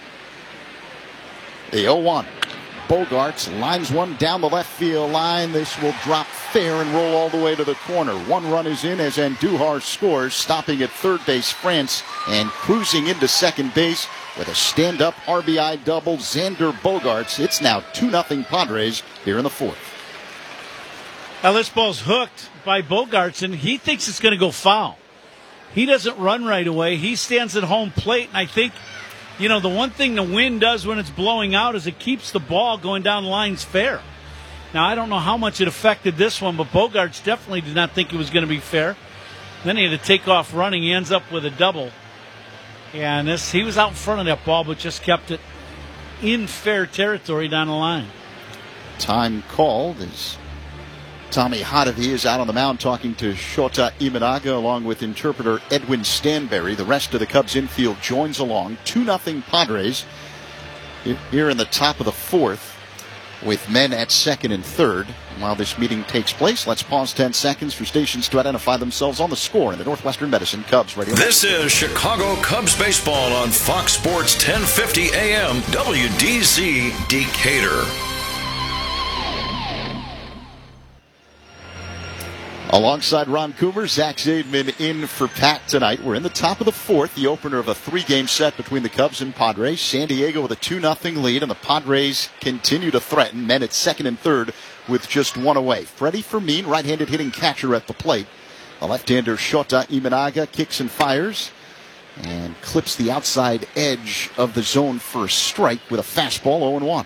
The oh one. Bogaerts lines one down the left field line. This will drop fair and roll all the way to the corner. One run is in as Andujar scores, stopping at third base France and cruising into second base with a stand-up R B I double. Xander Bogaerts. It's now two nothing Padres here in the fourth. Now this ball's hooked by Bogaerts, and he thinks it's going to go foul. He doesn't run right away. He stands at home plate, and I think, you know, the one thing the wind does when it's blowing out is it keeps the ball going down the lines fair. Now, I don't know how much it affected this one, but Bogaerts definitely did not think it was going to be fair. Then he had to take off running. He ends up with a double. And this, he was out in front of that ball, but just kept it in fair territory down the line. Time called as Tommy Hotovy is out on the mound talking to Shota Imanaga along with interpreter Edwin Stanberry. The rest of the Cubs infield joins along. two nothing Padres here in the top of the fourth with men at second and third. While this meeting takes place, let's pause ten seconds for stations to identify themselves on the score in the Northwestern Medicine Cubs radio. This is Chicago Cubs baseball on Fox Sports ten fifty A M W D C Decatur. Alongside Ron Coomer, Zach Zaidman in for Pat tonight. We're in the top of the fourth, the opener of a three-game set between the Cubs and Padres. San Diego with a two nothing lead, and the Padres continue to threaten. Men at second and third with just one away. Freddie Fermin, right-handed hitting catcher at the plate. The left-hander Shota Imanaga kicks and fires and clips the outside edge of the zone for a strike with a fastball, oh and one.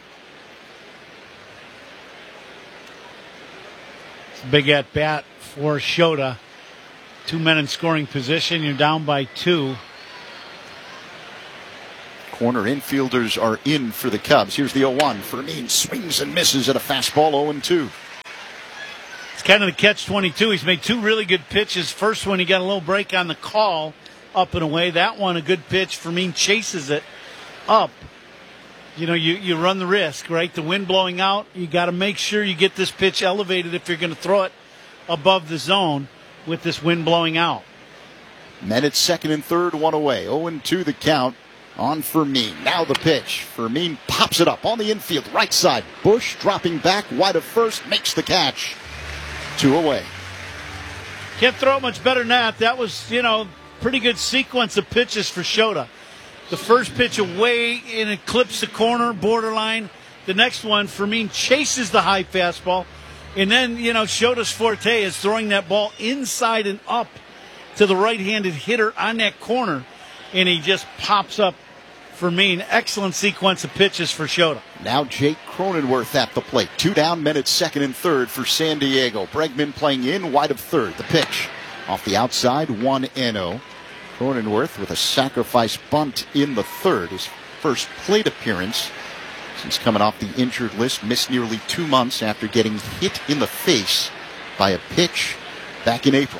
Big at bat for Shota. Two men in scoring position. You're down by two. corner. Infielders are in for the Cubs. Here's the oh one. Fermin swings and misses at a fastball oh and two. It's kind of the catch twenty-two. He's made two really good pitches. First one, he got a little break on the call, up and away. That one, a good pitch. Fermin chases it up. You know, you, you run the risk, right? The wind blowing out, you got to make sure you get this pitch elevated if you're going to throw it above the zone with this wind blowing out. Men at second and third, one away. oh and two the count on Fermin. Now the pitch. Fermin pops it up on the infield, right side. Bush dropping back, wide of first, makes the catch. Two away. Can't throw it much better than that. That was, you know, pretty good sequence of pitches for Shota. The first pitch away and it clips the corner, borderline. The next one, Fermin chases the high fastball. And then, you know, Shota's forte is throwing that ball inside and up to the right-handed hitter on that corner. And he just pops up Fermin. Excellent sequence of pitches for Shota. Now Jake Cronenworth at the plate. Two down, men at second and third for San Diego. Bregman playing in, wide of third. The pitch off the outside, one and oh. Cronenworth with a sacrifice bunt in the third. His first plate appearance since coming off the injured list. Missed nearly two months after getting hit in the face by a pitch back in April.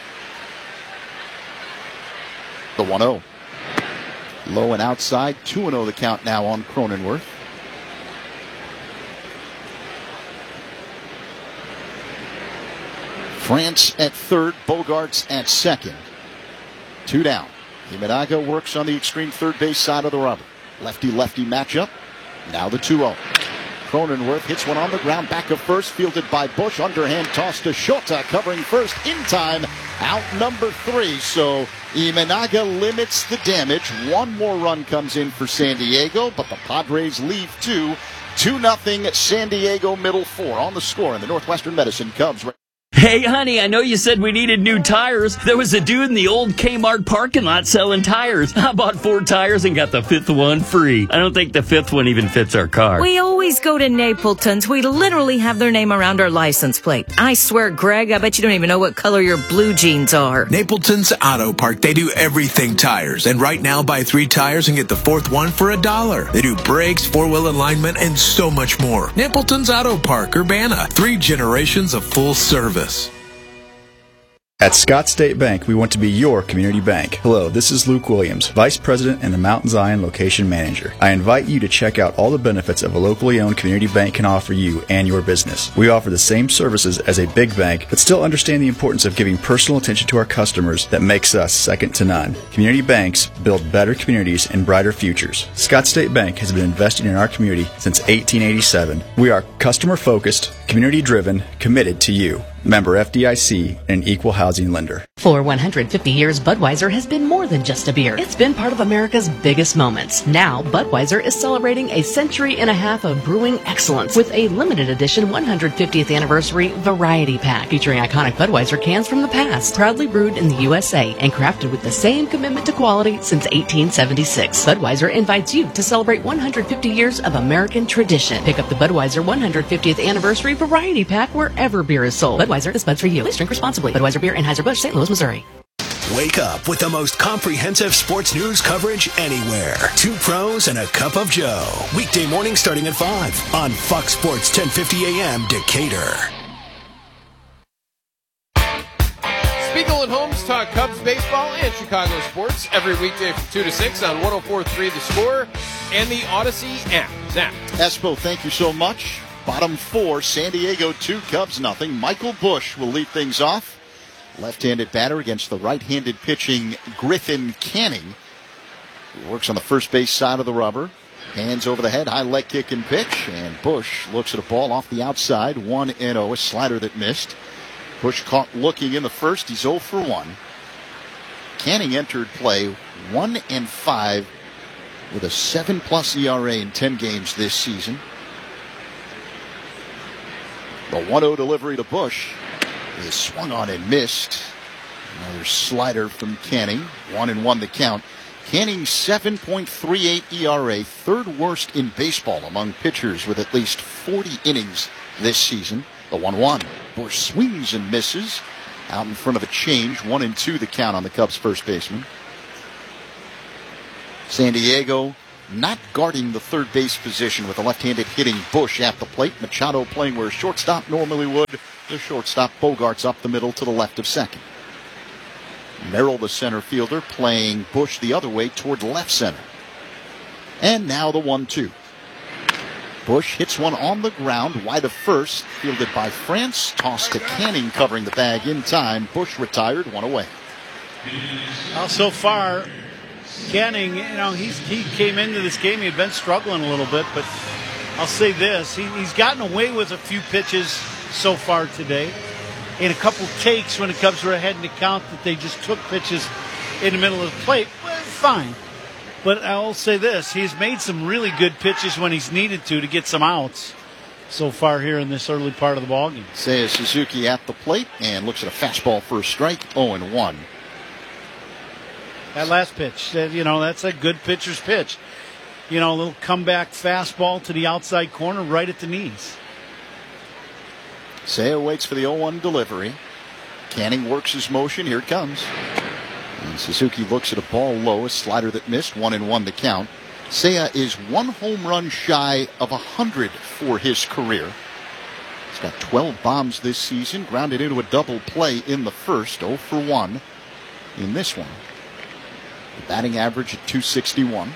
The one oh. Low and outside. two and oh the count now on Cronenworth. France at third. Bogarts at second. Two down. Imanaga works on the extreme third base side of the rubber. Lefty-lefty matchup. Now the two oh. Cronenworth hits one on the ground, back of first, fielded by Bush. Underhand toss to Shota, covering first in time. Out number three, so Imanaga limits the damage. One more run comes in for San Diego, but the Padres leave two. two nothing San Diego, middle four. On the score in the Northwestern Medicine Cubs. Hey, honey, I know you said we needed new tires. There was a dude in the old Kmart parking lot selling tires. I bought four tires and got the fifth one free. I don't think the fifth one even fits our car. We always go to Napleton's. We literally have their name around our license plate. I swear, Greg, I bet you don't even know what color your blue jeans are. Napleton's Auto Park. They do everything tires. And right now, buy three tires and get the fourth one for a dollar. They do brakes, four-wheel alignment, and so much more. Napleton's Auto Park, Urbana. Three generations of full service. At Scott State Bank, we want to be your community bank. Hello, this is Luke Williams, Vice President and the Mount Zion Location Manager. I invite you to check out all the benefits of a locally owned community bank can offer you and your business. We offer the same services as a big bank, but still understand the importance of giving personal attention to our customers that makes us second to none. Community banks build better communities and brighter futures. Scott State Bank has been investing in our community since eighteen eighty-seven. We are customer-focused, community-driven, committed to you. Member F D I C, an equal housing lender. For one hundred fifty years, Budweiser has been more than just a beer. It's been part of America's biggest moments. Now, Budweiser is celebrating a century and a half of brewing excellence with a limited edition one hundred fiftieth anniversary variety pack featuring iconic Budweiser cans from the past, proudly brewed in the U S A and crafted with the same commitment to quality since eighteen seventy-six. Budweiser invites you to celebrate one hundred fifty years of American tradition. Pick up the Budweiser one hundred fiftieth anniversary variety pack wherever beer is sold. Budweiser is Bud for you. Please drink responsibly. Budweiser Beer, Anheuser-Busch, Saint Louis, Missouri. Wake up with the most comprehensive sports news coverage anywhere. Two pros and a cup of Joe. Weekday morning starting at five on Fox Sports ten fifty A M Decatur. Spiegel and Holmes talk Cubs baseball and Chicago sports every weekday from two to six on one oh four point three The Score and the Odyssey app. Zach. Espo, thank you so much. Bottom four, San Diego two, Cubs nothing. Michael Bush will lead things off. Left-handed batter against the right-handed pitching Griffin Canning. He works on the first base side of the rubber. Hands over the head, high leg kick and pitch. And Bush looks at a ball off the outside. one and oh, a slider that missed. Bush caught looking in the first. He's oh for one. Canning entered play one and five with a seven plus E R A in ten games this season. The one oh delivery to Bush is swung on and missed. Another slider from Canning. One and one the count. Canning seven point three eight E R A, third worst in baseball among pitchers with at least forty innings this season. The one one. Bush swings and misses. Out in front of a change. One and two the count on the Cubs' first baseman. San Diego not guarding the third base position with a left-handed hitting Bush at the plate. Machado playing where shortstop normally would. The shortstop Bogarts up the middle to the left of second. Merrill, the center fielder, playing Bush the other way toward left center. And now the one two. Bush hits one on the ground, wide of first, fielded by France, tossed to Canning, covering the bag in time. Bush retired, one away. Well, so far, Canning, you know, he's, he came into this game, he had been struggling a little bit, but I'll say this, he, he's gotten away with a few pitches so far today, and a couple takes when it comes to a head in the count that they just took pitches in the middle of the plate. Well, fine. But I'll say this, he's made some really good pitches when he's needed to to get some outs so far here in this early part of the ballgame. Seiya Suzuki at the plate and looks at a fastball for a strike, oh and one. That last pitch, you know, that's a good pitcher's pitch. You know, a little comeback fastball to the outside corner right at the knees. Seiya waits for the oh one delivery. Canning works his motion, here it comes. And Suzuki looks at a ball low, a slider that missed, one and one to count. Seiya is one home run shy of one hundred for his career. He's got twelve bombs this season, grounded into a double play in the first, oh for one in this one. The batting average at two sixty-one.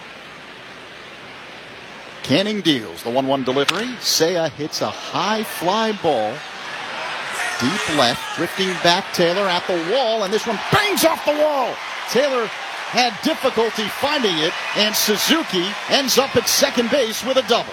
Canning deals the one one delivery. Seiya hits a high fly ball. Deep left, drifting back, Taylor at the wall, and this one bangs off the wall. Taylor had difficulty finding it, and Suzuki ends up at second base with a double.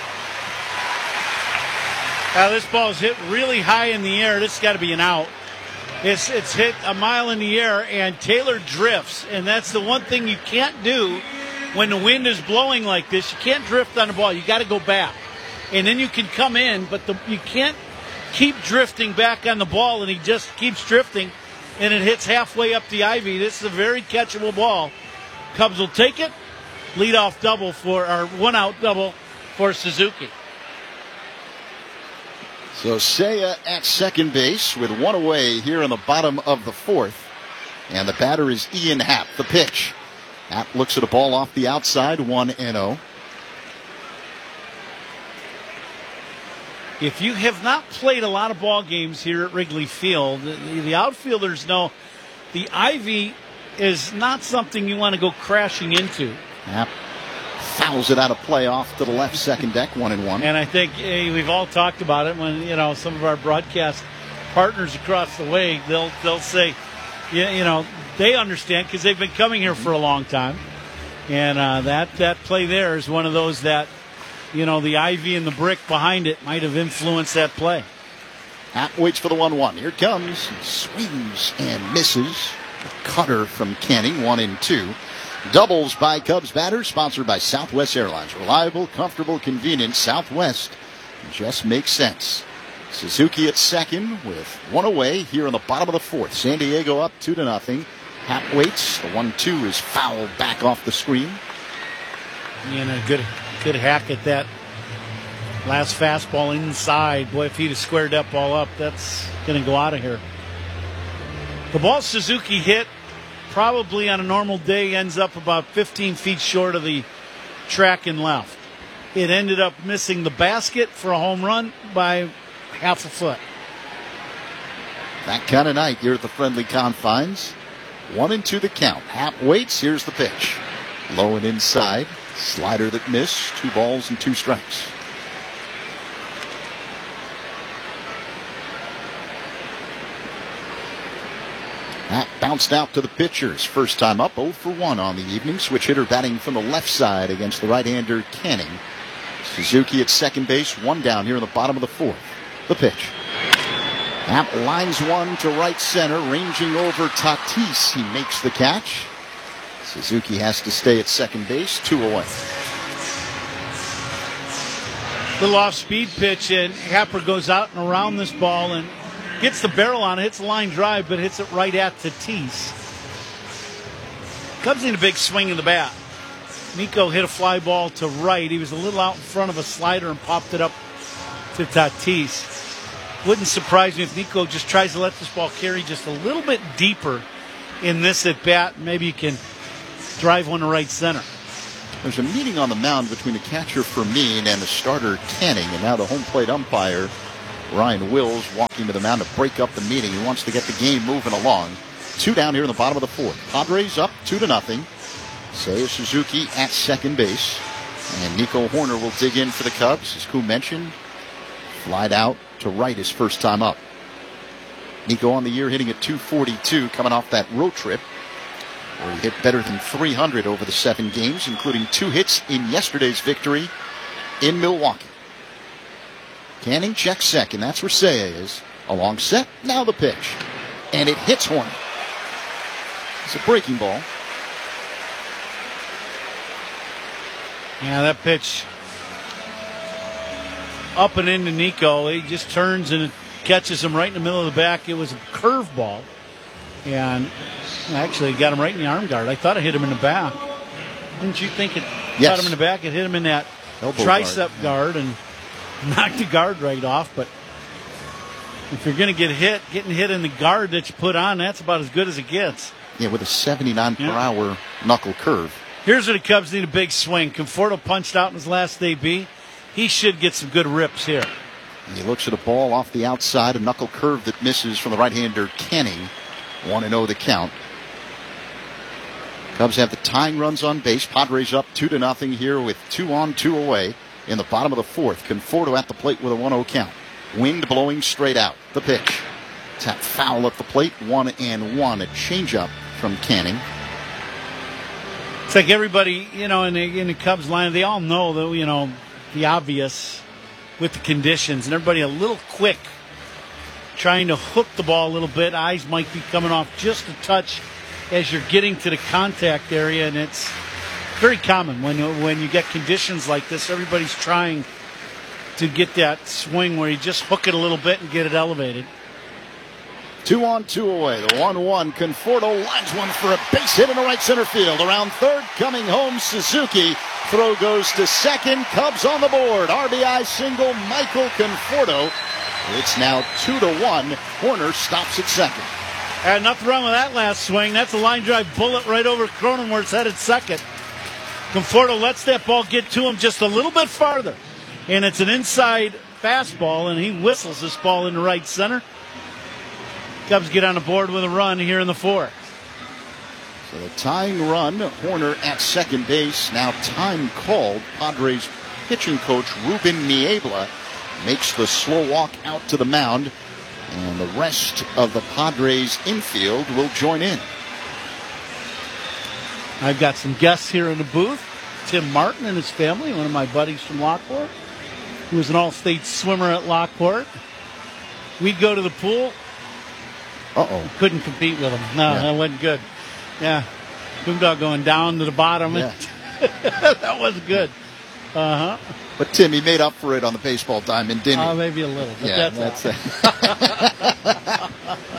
Now this ball is hit really high in the air. This has got to be an out. It's, it's hit a mile in the air, and Taylor drifts, and that's the one thing you can't do when the wind is blowing like this. You can't drift on the ball. You got to go back, and then you can come in, but the, you can't keep drifting back on the ball, and he just keeps drifting, and it hits halfway up the ivy. This is a very catchable ball. Cubs will take it. Leadoff double for, or one out double for Suzuki. So Seiya at second base with one away here in the bottom of the fourth. And the batter is Ian Happ, the pitch. Happ looks at a ball off the outside, one and oh. If you have not played a lot of ball games here at Wrigley Field, the, the outfielders know the ivy is not something you want to go crashing into. Yep. Fouls it out of play off to the left second deck, one and one. And I think hey, we've all talked about it when, you know, some of our broadcast partners across the way, they'll they'll say, yeah, you know, they understand because they've been coming here for a long time. And uh, that, that play there is one of those that, you know, the ivy and the brick behind it might have influenced that play. Happ waits for the one one. Here it comes. He swings and misses. A cutter from Canning, one and two. Doubles by Cubs batters, sponsored by Southwest Airlines. Reliable, comfortable, convenient. Southwest just makes sense. Suzuki at second with one away here in the bottom of the fourth. San Diego up two to nothing. Happ waits. The one two is fouled back off the screen. And a good good hack at that last fastball inside. Boy, if he'd have squared that ball up, that's going to go out of here. The ball Suzuki hit probably on a normal day ends up about fifteen feet short of the track and left. It ended up missing the basket for a home run by half a foot. That kind of night here at the friendly confines. One and two the count. Happ waits. Here's the pitch. Low and inside. Slider that missed. Two balls and two strikes. That bounced out to the pitchers. First time up, oh for one on the evening. Switch hitter batting from the left side against the right-hander Canning. Suzuki at second base, one down here in the bottom of the fourth. The pitch. Happ lines one to right center, ranging over Tatis. He makes the catch. Suzuki has to stay at second base, two away. Little off-speed pitch, and Happer goes out and around this ball and gets the barrel on it, hits a line drive, but hits it right at Tatis. Cubs need a big swing in the bat. Nico hit a fly ball to right. He was a little out in front of a slider and popped it up to Tatis. Wouldn't surprise me if Nico just tries to let this ball carry just a little bit deeper in this at bat. Maybe you can drive one to right center. There's a meeting on the mound between the catcher Fermin and the starter Canning, and now the home plate umpire Ryan Wills walking to the mound to break up the meeting. He wants to get the game moving along. Two down here in the bottom of the fourth. Padres up two to nothing. Seiya Suzuki at second base, and Nico Horner will dig in for the Cubs, as Koo mentioned. Flied out to right his first time up. Nico on the year hitting at two forty-two, coming off that road trip where he hit better than three hundred over the seven games, including two hits in yesterday's victory in Milwaukee. Canning checks second. That's where Seiya is. A long set. Now the pitch. And it hits Horner. It's a breaking ball. Yeah, that pitch up and into Nico. He just turns and catches him right in the middle of the back. It was a curveball. And actually, it got him right in the arm guard. I thought it hit him in the back. Didn't you think it yes. got him in the back? It hit him in that elbow tricep guard, guard and knocked the guard right off. But if you're going to get hit, getting hit in the guard that you put on, that's about as good as it gets. Yeah, with a seventy-nine yeah. per hour knuckle curve. Here's where the Cubs need a big swing. Conforto punched out in his last A B. He should get some good rips here. And he looks at a ball off the outside, a knuckle curve that misses from the right-hander Canning. one and oh the count. Cubs have the tying runs on base. Padres up two to nothing here with two on, two away in the bottom of the fourth. Conforto at the plate with a one oh count. Wind blowing straight out. The pitch. Tap foul at the plate. One and one. A changeup from Canning. It's like everybody, you know, in the, in the Cubs line, they all know, the, you know, the obvious with the conditions. And everybody a little quick trying to hook the ball a little bit. Eyes might be coming off just a touch as you're getting to the contact area. And it's very common when, when you get conditions like this. Everybody's trying to get that swing where you just hook it a little bit and get it elevated. Two on, two away. The one one. Conforto lines one for a base hit in the right center field. Around third, coming home, Suzuki. Throw goes to second. Cubs on the board. R B I single, Michael Conforto. It's now two to one. Horner stops at second. And nothing wrong with that last swing. That's a line drive bullet right over Cronenworth's head at second. Conforto lets that ball get to him just a little bit farther. And it's an inside fastball, and he whistles this ball into right center. Cubs get on the board with a run here in the fourth. So the tying run, Horner at second base. Now time called. Padres pitching coach Ruben Niebla makes the slow walk out to the mound. And the rest of the Padres infield will join in. I've got some guests here in the booth. Tim Martin and his family, one of my buddies from Lockport, who was an all-state swimmer at Lockport. We'd go to the pool. Uh-oh. Couldn't compete with him. No, yeah. That wasn't good. Yeah. Boondog going down to the bottom. Yeah. That wasn't good. Uh-huh. But, Tim, he made up for it on the baseball diamond, didn't he? Uh, maybe a little. But yeah, that's, that's it.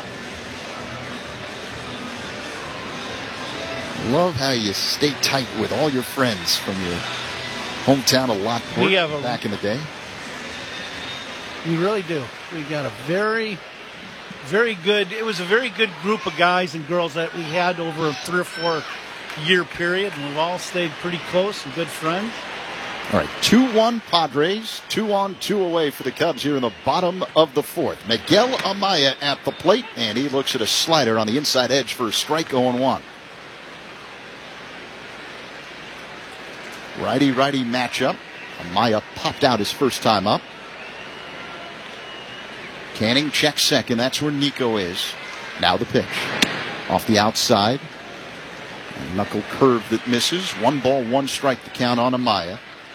Love how you stay tight with all your friends from your hometown of Lockport we have a, back in the day. We really do. We got a very... Very good. It was a very good group of guys and girls that we had over a three or four year period, and we've all stayed pretty close and good friends. All right, two one Padres, two on, two away for the Cubs here in the bottom of the fourth. Miguel Amaya at the plate, and he looks at a slider on the inside edge for a strike, oh one. Righty-righty matchup. Amaya popped out his first time up. Canning checks second. That's where Nico is. Now the pitch. Off the outside. A knuckle curve that misses. One ball, one strike to count on Amaya.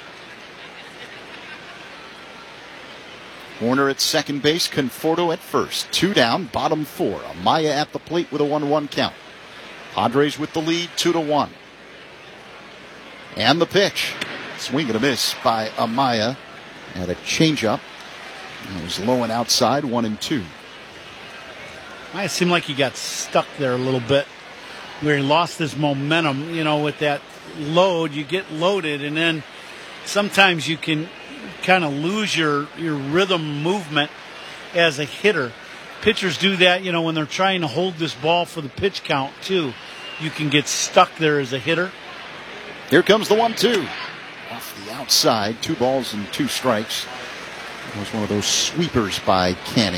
Horner at second base. Conforto at first. Two down, bottom four. Amaya at the plate with a one one count. Padres with the lead, two to one. And the pitch. Swing and a miss by Amaya. And a changeup. It was low and outside, one and two. It seemed like he got stuck there a little bit, where he lost his momentum. You know, with that load, you get loaded, and then sometimes you can kind of lose your, your rhythm movement as a hitter. Pitchers do that, you know, when they're trying to hold this ball for the pitch count, too. You can get stuck there as a hitter. Here comes the one two. Off the outside, two balls and two strikes. It was one of those sweepers by Canning.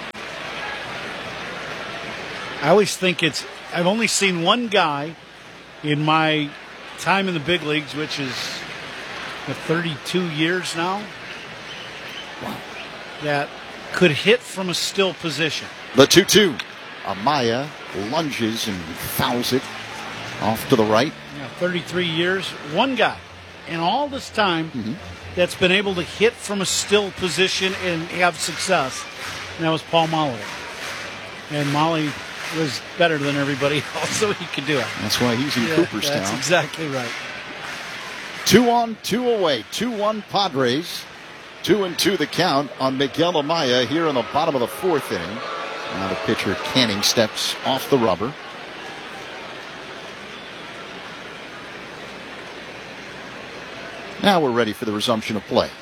I always think it's, I've only seen one guy in my time in the big leagues, which is thirty-two years now, wow, that could hit from a still position. The two two. Amaya lunges and fouls it off to the right. Yeah, thirty-three years. One guy in all this time mm-hmm. that's been able to hit from a still position and have success, and that was Paul Molly. And Molly was better than everybody else, so he could do it. That's why he's in yeah, Cooperstown. That's exactly right. Two on, two away. two one Padres. Two and two the count on Miguel Amaya here in the bottom of the fourth inning. Now the pitcher Canning steps off the rubber. Now we're ready for the resumption of play.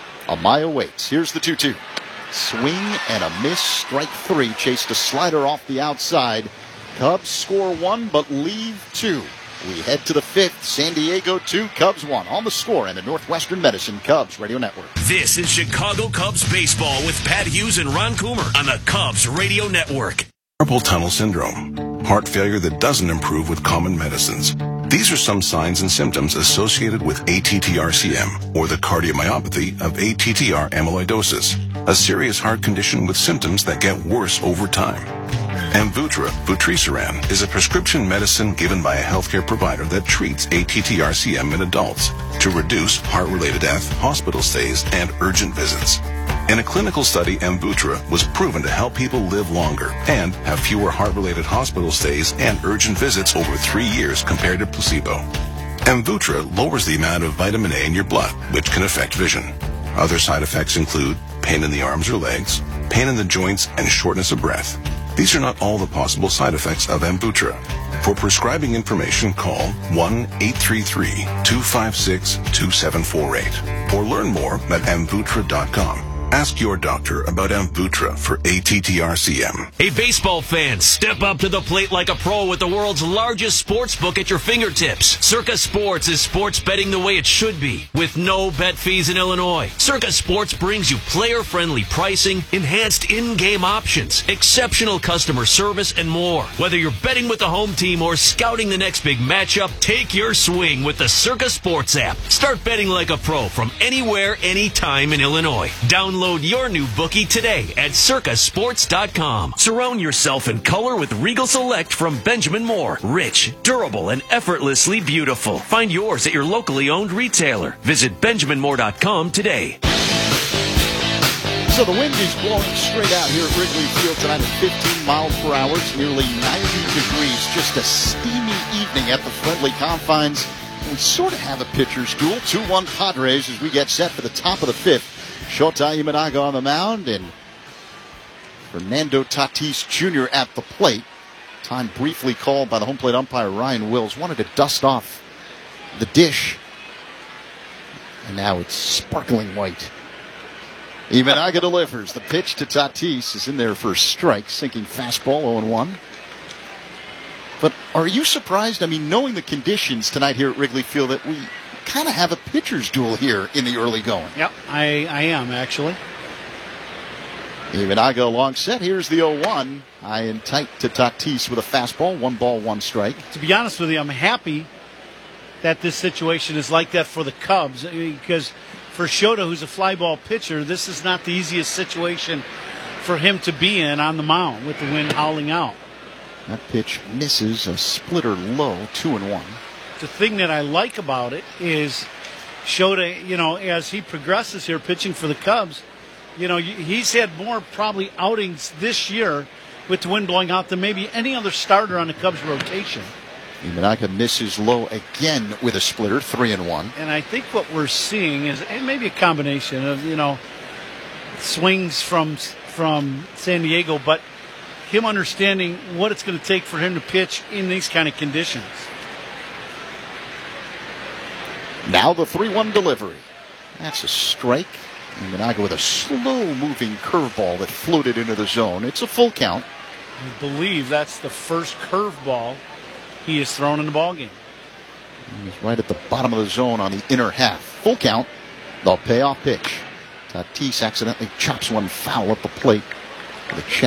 Amaya waits. Here's the two two. Swing and a miss. Strike three. Chased a slider off the outside. Cubs score one but leave two. We head to the fifth. San Diego two, Cubs one. On the score and the Northwestern Medicine Cubs Radio Network. This is Chicago Cubs baseball with Pat Hughes and Ron Coomer on the Cubs Radio Network. Carpal tunnel syndrome, heart failure that doesn't improve with common medicines. These are some signs and symptoms associated with A T T R C M, or the cardiomyopathy of A T T R amyloidosis, a serious heart condition with symptoms that get worse over time. Amvuttra, vutrisiran, is a prescription medicine given by a healthcare provider that treats A T T R C M in adults to reduce heart-related death, hospital stays, and urgent visits. In a clinical study, Amvuttra was proven to help people live longer and have fewer heart-related hospital stays and urgent visits over three years compared to placebo. Amvuttra lowers the amount of vitamin A in your blood, which can affect vision. Other side effects include pain in the arms or legs, pain in the joints, and shortness of breath. These are not all the possible side effects of Amvuttra. For prescribing information, call one eight three three, two five six, two seven four eight or learn more at amvuttra dot com. Ask your doctor about Amvuttra for A T T R C M. Hey, baseball fans, step up to the plate like a pro with the world's largest sports book at your fingertips. Circa Sports is sports betting the way it should be, with no bet fees in Illinois. Circa Sports brings you player-friendly pricing, enhanced in-game options, exceptional customer service, and more. Whether you're betting with the home team or scouting the next big matchup, take your swing with the Circa Sports app. Start betting like a pro from anywhere, anytime in Illinois. Download your new bookie today at circa sports dot com. Surround yourself in color with Regal Select from Benjamin Moore. Rich, durable, and effortlessly beautiful. Find yours at your locally owned retailer. Visit benjamin moore dot com today. So the wind is blowing straight out here at Wrigley Field tonight at fifteen miles per hour. It's nearly ninety degrees. Just a steamy evening at the friendly confines. We sort of have a pitcher's duel. two one Padres as we get set for the top of the fifth. Shota Imanaga on the mound and Fernando Tatis Junior at the plate. Time briefly called by the home plate umpire Ryan Wills. Wanted to dust off the dish. And now it's sparkling white. Imanaga delivers. The pitch to Tatis is in there for a strike. Sinking fastball, oh and one. But are you surprised, I mean, knowing the conditions tonight here at Wrigley Field, that we kind of have a pitcher's duel here in the early going? Yep, I, I am, actually. Imanaga along set. Here's the oh one. High and tight to Tatis with a fastball. One ball, one strike. To be honest with you, I'm happy that this situation is like that for the Cubs, because for Shota, who's a fly ball pitcher, this is not the easiest situation for him to be in on the mound with the wind howling out. That pitch misses, a splitter low, two and one. The thing that I like about it is Shota, you know, as he progresses here pitching for the Cubs, you know, he's had more probably outings this year with the wind blowing out than maybe any other starter on the Cubs rotation. Imanaga misses low again with a splitter, three and one. And I think what we're seeing is and maybe a combination of, you know, swings from from San Diego, but him understanding what it's going to take for him to pitch in these kind of conditions. Now the three one delivery. That's a strike. Imanaga with a slow-moving curveball that floated into the zone. It's a full count. I believe that's the first curveball he has thrown in the ballgame. He's right at the bottom of the zone on the inner half. Full count. The payoff pitch. Tatis accidentally chops one foul at the plate. The check.